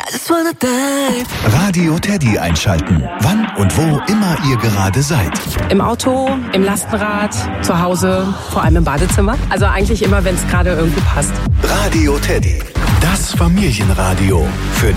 just wanna dive. Radio Teddy einschalten. Wann und wo immer ihr gerade seid. Im Auto, im Lastenrad, zu Hause, vor allem im Badezimmer. Also eigentlich immer, wenn es gerade irgendwie passt. Radio Teddy. Das Familienradio. Für